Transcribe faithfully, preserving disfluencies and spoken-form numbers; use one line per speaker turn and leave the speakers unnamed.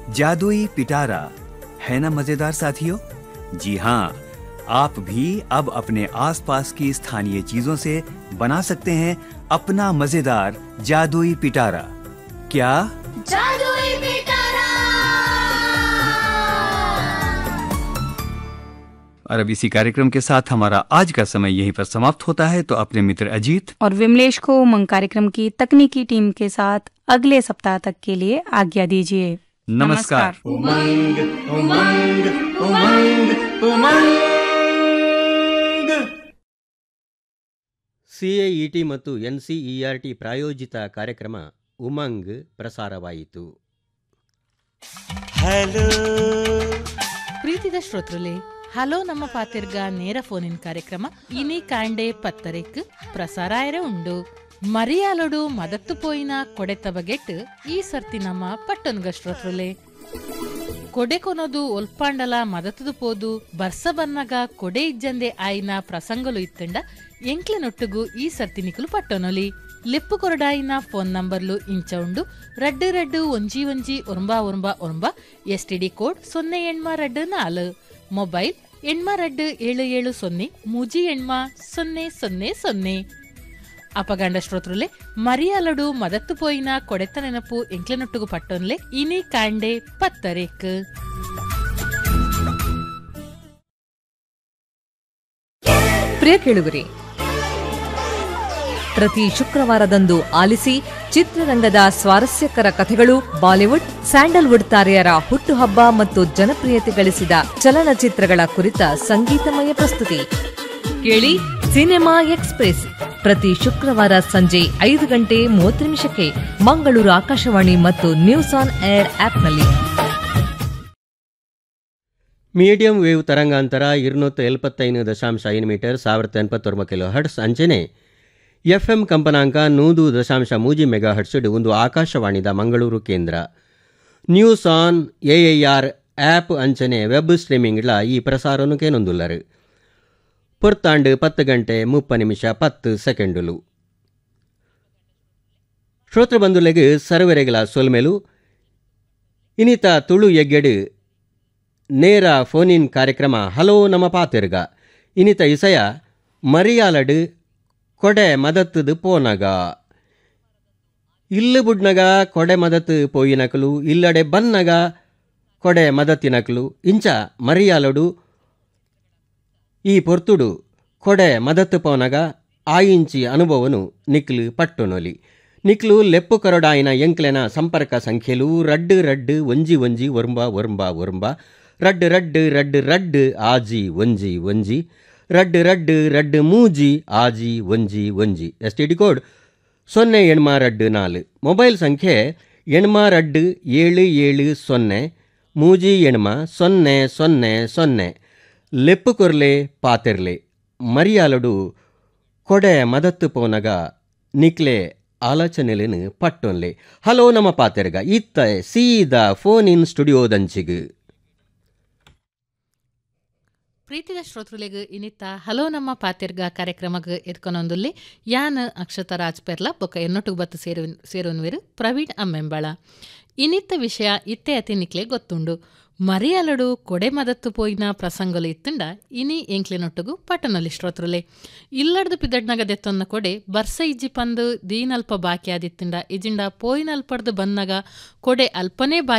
जादुई पिटारा, है ना मजेदार साथियों? जी हाँ, आप भी अब अपने आसपास की स्थानीय चीजों से बना सकते हैं अपना मजेदार जादुई पिटारा। क्या?
जादुई पिटारा।
और अब इसी कार्यक्रम के साथ हमारा आज का समय यहीं पर समाप्त होता है। तो अपने मित्र अजीत
और विमलेश को उमंग कार्यक्रम की तकनीकी टीम के साथ अगले सप्ताह तक के लिए आज्ञा दीजिए।
नमस्कार।
उमंग उमंग उमंग उमंग। ಸಿಎಇಟಿ ಮತ್ತು ಎನ್ಸಿಇಆರ್ಟಿ ಪ್ರಾಯೋಜಿತ ಕಾರ್ಯಕ್ರಮ ಉಮಂಗ್ ಪ್ರಸಾರವಾಯಿತು.
ಹಲೋ
ಪ್ರೀತಿದ ಶ್ರೋತೃಲೆ, ಹಲೋ ನಮ್ಮ ಪಾತಿರ್ಗ ನೇರ ಫೋನಿನ್ ಕಾರ್ಯಕ್ರಮ ಇನಿ ಕಾಂಡೆ ಪತ್ತರೆಕ್ ಪ್ರಸಾರ ಆಯರೆ ಉಂಡು. ಮರಿಯಾಲೊಡು ಮದತ್ತು ಪೋಯಿನ ಕೊಡೆತ ಬಗೆಟ್ ಈ ಸರ್ತಿ ನಮ್ಮ ಪಟ್ಟೊನ್ಗ ಶ್ರೋತೃಲೆ. ಕೊಡೆ ಕೊನೋದು ಒಲ್ಪಾಂಡಲ ಮದತದು ಪೋದು ಬರ್ಸ ಬನ್ನಗ ಕೊಡೆ ಇಜ್ಜಂದೆ ಆಯ್ನ ಪ್ರಸಂಗಲು ಇತ್ತಂಡ ಎಂಕ್ಲೆನೊಟ್ಟುಗು ಈ ಸರ್ತಿ ನಿಕುಲು ಪಟ್ಟೊನೊಲಿ. ಲೆಪ್ಪು ಕೊರಡಾಯಿನ ಫೋನ್ ನಂಬರ್ಲು ಇಂಚ ಉಂಡು ರಡ್ಡು ರಡ್ಡು ಒಂಜಿ ಒಂಜಿ ಒರಂಬ ಒರಂಬ ಒರಂಬ. ಎಸ್ಟಿಡಿ ಕೋಡ್ ಸೊನ್ನೆ ಎಣ್ಮ ರಡ್ಡು ನಾಲು. ಮೊಬೈಲ್ ಎಣ್ಮ ರಡ್ಡು ಏಳು ಏಳು ಸೊನ್ನೆ ಮೂಜಿ ಎಣ್ಮ ಸೊನ್ನೆ ಸೊನ್ನೆ ಸೊನ್ನೆ. ಅಪಗಂಡ ಶ್ರೋತೃಲೆ, ಮರಿಯಾಲಡು ಮದತ್ತು ಪೋಯಿನ ಕೊಡೆತ ನೆನಪು ಎಂಕ್ಲೆನೊಟ್ಟುಗು ಪಟ್ಟೊನ್ಲೆ ಇನಿ ಕಾಂಡೆ ಪತ್ತರೇಕ್.
ಪ್ರಿಯ ಕೇಳುಗರೆ, ಪ್ರತಿ ಶುಕ್ರವಾರದಂದು ಆಲಿಸಿ ಚಿತ್ರರಂಗದ ಸ್ವಾರಸ್ಯಕರ ಕಥೆಗಳು, ಬಾಲಿವುಡ್, ಸ್ಯಾಂಡಲ್ವುಡ್ ತಾರೆಯರ ಹುಟ್ಟುಹಬ್ಬ ಮತ್ತು ಜನಪ್ರಿಯತೆ ಗಳಿಸಿದ ಚಲನಚಿತ್ರಗಳ ಕುರಿತ ಸಂಗೀತಮಯ ಪ್ರಸ್ತುತಿ ಕೇಳಿ ಸಿನಿಮಾ ಎಕ್ಸ್‌ಪ್ರೆಸ್ ಪ್ರತಿ ಶುಕ್ರವಾರ ಸಂಜೆ ಐದು ಗಂಟೆ ಮೂವತ್ತು ನಿಮಿಷಕ್ಕೆ ಮಂಗಳೂರು ಆಕಾಶವಾಣಿ ಮತ್ತು ನ್ಯೂಸ್ ಆನ್ ಏರ್ ಆಪ್ನಲ್ಲಿ.
ಮೀಡಿಯಂ ವೇವ್ ತರಂಗಾಂತರ ഇരുന്നൂറ്റി ಎಪ್ಪತ್ತೈದು ದಶಾಂಶ ಐದು ಮೀಟರ್ ಸಾವಿರದ ಎಪ್ಪತ್ತೊಂಬತ್ತು ಕಿಲೋ ಹರ್ಟ್ಸ್ ಅಂಚನೆ ಎಫ್ಎಂ ಕಂಪನಾಂಕ ನೂರು ದಶಾಂಶ ಮೂಜಿ ಮೆಗಾ ಹರ್ಟ್ಸ್ ಒಂದು ಆಕಾಶವಾಣಿದ ಮಂಗಳೂರು ಕೇಂದ್ರ. ನ್ಯೂಸ್ ಆನ್ ಎಐಆರ್ ಆ್ಯಪ್ ಅಂಚನೆ ವೆಬ್ ಸ್ಟ್ರೀಮಿಂಗ್ಲ ಈ ಪ್ರಸಾರನು ಕೇನೊಂದುಲ್ಲರು. ಪುರ್ತಾಂಡು ಪತ್ತು ಗಂಟೆ ಮುಪ್ಪ ನಿಮಿಷ ಪತ್ತು ಸೆಕೆಂಡುಲು. ಶ್ರೋತೃಬಂಧುಲೆಗೆ ಸರ್ವರೆಗಳ ಸೊಲ್ಮೆಲು ಇನಿತ ತುಳು ಎಗ್ಗೆಡು ನೇರ ಫೋನಿನ್ ಕಾರ್ಯಕ್ರಮ ಹಲೋ ನಮ್ಮ ಪಾತಿರ್ಗ. ಇನಿತ ಇಸಯ ಮರಿಯಾಲಡು ಕೊಡೆ ಮದತ್ತದು ಪೋನಗ. ಇಲ್ಲು ಬುಡ್ನಗ ಕೊಡೆ ಮದತ್ತು ಪೋಯಿನಕಲು, ಇಲ್ಲಡೆ ಬನ್ನಗ ಕೊಡೆ ಮದತ್ತಿನಕಲು ಇಂಚ ಮರಿಯಾಲಡು ಈ ಪೊರ್ತುಡು ಕೊಡೆ ಮದತ್ತು ಪೋನಗ ಆಯಿಂಚಿ ಅನುಭವನು ನಿಕ್ಲು ಪಟ್ಟೊನೊಲಿ. ನಿಕ್ಲು ಲೆಪ್ಪು ಕರಡಾಯಿನ ಎಂಕ್ಲೆನ ಸಂಪರ್ಕ ಸಂಖ್ಯೆಲು ರಡ್ಡು ರಡ್ಡು ಒಂಜಿ ಒಂಜಿ ಒರ್ಂಬ ಒರ್ಂಬ ಒರ್ಂಬ ರಡ್ಡು ರಡ್ಡು ರಡ್ಡು ರಡ್ಡು ಆಜಿ ಒಂಜಿ ಒಂಜಿ ರಡ್ಡು ರಡ್ಡು ರಡ್ಡು ಮೂಜಿ ಆಜಿ ಒಂಜಿ ಒಂಜಿ. ಎಸ್ ಟಿ ಡಿ ಕೋಡ್ ಸೊನ್ನೆ ಎಣ್ಮ ರಡ್ಡು ನಾಲು. ಮೊಬೈಲ್ ಸಂಖ್ಯೆ ಎಣ್ಮ ರಡ್ಡು ಏಳು ಏಳು ಸೊನ್ನೆ ಮೂಜಿ ಎಣ್ಮ ಸೊನ್ನೆ ಸೊನ್ನೆ ಸೊನ್ನೆ. ಲೆಪ್ಪು ಕೊರ್ಲೆ ಪಾತಿರ್ಲೆ ಮರಿಯಾಲಡು ಕೊಡೆ ಮದತ್ತು ಪೋನಗ ನಿಕ್ಲೆ ಆಲೋಚನೆಲೆನು ಪಟ್ಟೊನ್ಲೆ. ಹಲೋ ನಮ್ಮ ಪಾತಿರ್ಗ ಇತ್ತ ಸೀದಾ ಫೋನ್ ಇನ್ ಸ್ಟುಡಿಯೋದಂಚಿಗು.
ಪ್ರೀತಿದ ಶ್ರೋತೃಲೆಗ್ ಇನಿತ್ತ ಹಲೋ ನಮ್ಮ ಪಾತಿರ್ಗ ಕಾರ್ಯಕ್ರಮಗ್ ಎದ್ಕೊನೊಂದುಲ್ಲಿ ಯಾನ್ ಅಕ್ಷತ ರಾಜ್ ಪೆರ್ಲ ಬೊಕ್ಕ ಎನ್ನೊಟ್ಟುಗು ಬತ್ತು ಸೇರು ಸೇರುನ್ವೆರು ಪ್ರವೀಣ್ ಅಮ್ಮೆಂಬಳ. ಇನಿತ್ತ ವಿಷಯ ಇತ್ತೆ ಅತಿ ನಿಕ್ಲೆ ಗೊತ್ತುಂಡು. ಮರಿಯಾಲಡು ಕೊಡೆ ಮದತ್ತು ಪೋಯಿನ ಪ್ರಸಂಗಲು ಇತ್ತಂಡ ಇನಿ ಎಂಕ್ಲೆನೊಟ್ಟುಗು ಪಟ್ಟನೊಲಿ ಶ್ರೋತೃಲೆ. ಇಲ್ಲಡ್ದು ಪಿದಡ್ನಗ ದೆತ್ತೊನ್ನ ಕೊಡೆ ಬರ್ಸ ಇಜ್ಜಿ ಪಂದು ದೀನಲ್ಪ ಬಾಕಿ ಆದಿತ್ತಂಡ ಇಜಿಂಡ ಪೋಯಿನಲ್ಪಡ್ದು ಬನ್ನಗ ಕೊಡೆ ಅಲ್ಪನೇ